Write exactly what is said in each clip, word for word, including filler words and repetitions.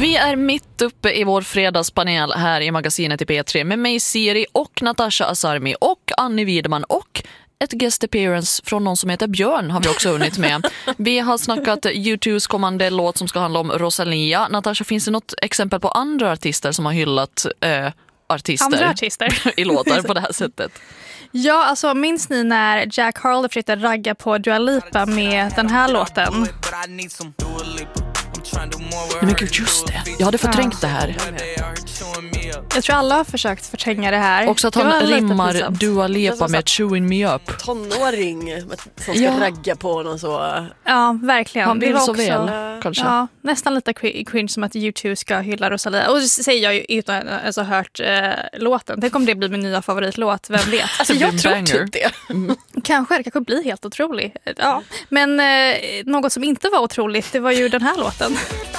Vi är mitt uppe i vår fredagspanel här i magasinet i P tre med mig Siri och Natasha Asarmi och Annie Widman och ett guest appearance från någon som heter Björn har vi också hunnit med. Vi har snackat U two's kommande låt som ska handla om Rosalia. Natasha, finns det något exempel på andra artister som har hyllat eh, artister, andra artister i låtar på det här sättet? Ja, alltså minns ni när Jack Harlow försökte ragga på Dua Lipa med den här låten? Nej, men gud, just det. Jag hade förträngt ja. det här. Jag tror alla har försökt förtränga det här. Också att han rimmar Dua Lipa med Chewing Me Up. Tonåring som ska ja. ragga på honom så. Ja, verkligen. Han vill så också, väl, kanske. Ja, nästan lite cringe som att U two ska hylla Rosalia. Och det säger jag ju utan att alltså, hört eh, låten. Tänk om det blir min nya favoritlåt, vem vet? Alltså jag tror typ det. Mm. Kanske, det kanske blir helt otroligt. Ja. Men eh, något som inte var otroligt, det var ju den här låten.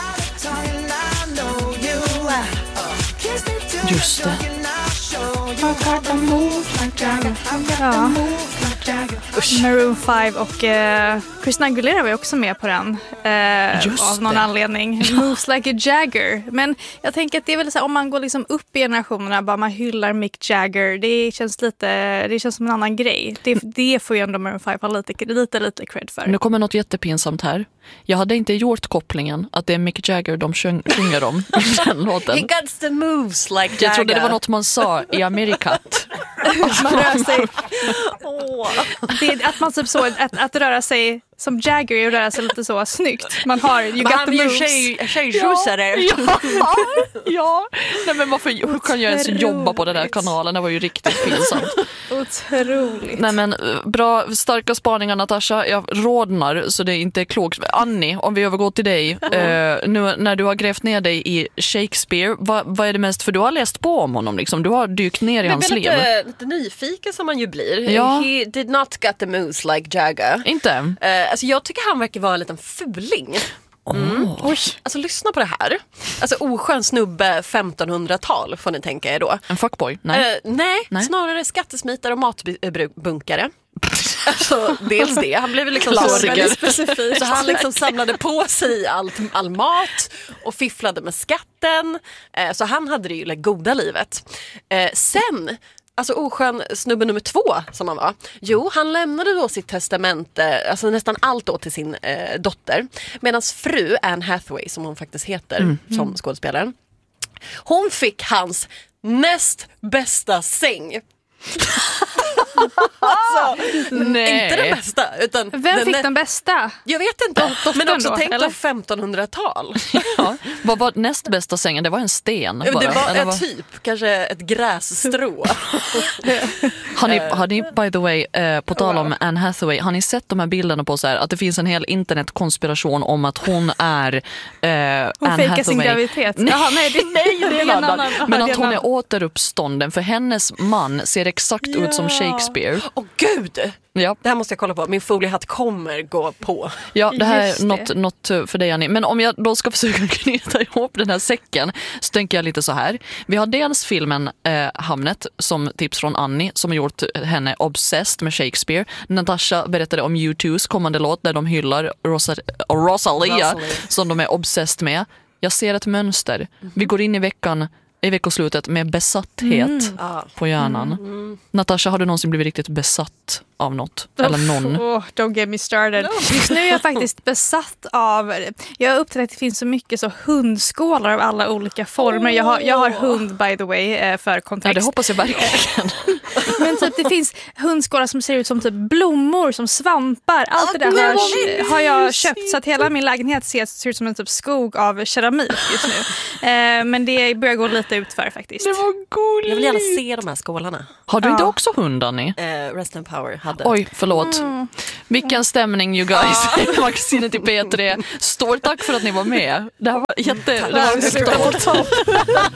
Just det. Ja. Maroon five och uh, Christina Aguilera var ju också med på den uh, av någon det. anledning. Moves like a Jagger. Men jag tänker att det är väl så här, om man går liksom upp i generationerna, bara man hyllar Mick Jagger, det känns lite, det känns som en annan grej. Det, det får ju ändå Maroon five ha lite, lite, lite cred för. Nu kommer något jättepinsamt här. Jag hade inte gjort kopplingen att det är Mick Jagger de sjung, sjunger om i den låten. He got the moves like Jagger. Jag trodde det var något man sa i Amerikat. Man rör sig. Oh. Det är att man typ så att, att röra sig som Jagger är att röra sig lite så snyggt. Man har you got the moves. Tjej, tjejtjusare. Ja. Ja. ja. Nej, men varför hur kan jag ens jobba på den där kanalen? Det var ju riktigt pinsamt. Otroligt. Nej, men bra, starka spaningar, Natasha. Jag rådnar så det är inte klokt. Annie, om vi övergår till dig. Mm. Uh, nu när du har grävt ner dig i Shakespeare, vad, vad är det mest? För du har läst på om honom liksom. Du har dykt ner i hans liv. Jag är lite, lite nyfiken som man ju blir. Ja. He did not get the moves like Jagger. Inte? Uh, alltså jag tycker han verkar vara en liten fuling. Mm. Oh. Oj. Alltså lyssna på det här. Alltså oskön snubbe femtonhundratal får ni tänka er då. En fuckboy? Nej. Uh, nej, nej, snarare skattesmitare och matbunkare. Alltså, dels det. Han blev liksom så väldigt specifik. Så han liksom samlade på sig allt, all mat och fifflade med skatten. Uh, så han hade det ju det goda livet. Uh, sen... Alltså oskön snubbe nummer två som han var. Jo, han lämnade då sitt testamente, alltså nästan allt då till sin eh, dotter. Medan fru, Anne Hathaway, som hon faktiskt heter mm. som skådespelaren, hon fick hans näst bästa säng. Alltså, nej. Inte den bästa utan vem den fick nä- den bästa? Jag vet inte, Dottern men också då, tänk eller? då femtonhundratal. Ja. Vad var näst bästa sängen? Det var en sten bara. Det var Eller en vad? typ, kanske ett grässtrå. Har ni, har ni by the way, eh, på tal om Anne Hathaway, har ni sett de här bilderna på så här, att det finns en hel internetkonspiration om att hon är eh, hon Anne fejkar Hathaway. sin graviditet. Nej, Jaha, nej, det, nej, det är en annan. annan. Men Aha, att hon annan. är återuppstånden, för hennes man ser exakt Ja. ut som Shakespeare. Åh gud! Ja. Det här måste jag kolla på. Min foliehatt kommer gå på. Ja, det här Just är något, något för dig, Annie. Men om jag då ska försöka knyta ihop den här säcken så tänker jag lite så här. Vi har dels filmen eh, Hamnet som tips från Annie som har gjort henne obsessed med Shakespeare. Natasha berättade om U two's kommande låt där de hyllar Rosa, Rosalia, Rosalia som de är obsessed med. Jag ser ett mönster. Mm-hmm. Vi går in i veckan i veckoslutet med besatthet mm. på hjärnan. Mm. Mm. Natasha, har du någonsin blivit riktigt besatt av något? Eller någon? Oh, don't get me started. No. Just nu är jag faktiskt besatt av... Jag har upptäckt att det finns så mycket så hundskålar av alla olika former. Oh. Jag, har, jag har hund, by the way, för kontext. Ja, det hoppas jag verkligen. Men typ, det finns hundskålar som ser ut som typ blommor, som svampar. Allt oh, det där har, har jag köpt. Så att hela min lägenhet ser, ser ut som en typ skog av keramik just nu. Eh, men det börjar gå lite ut för faktiskt. Det var gulligt. Jag vill gärna se de här skålarna. Har du ja. inte också hund, Annie? Eh, Rest and Power hade. Oj, förlåt. Mm. Vilken stämning, you guys. Magasinet i P tre. Stort tack för att ni var med. Det här var jätte... Det var stort.